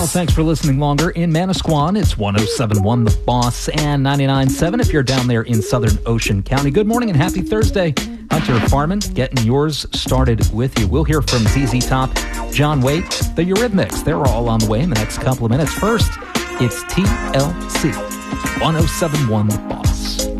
Well, thanks for listening longer. In Manasquan, it's 107.1 The Boss and 99.7 if you're down there in southern Ocean County. Good morning and happy Thursday. Hunter Farman getting yours started with you. We'll hear from ZZ Top, John Waite, the Eurythmics. They're all on the way in the next couple of minutes. First, it's TLC, 107.1 The Boss.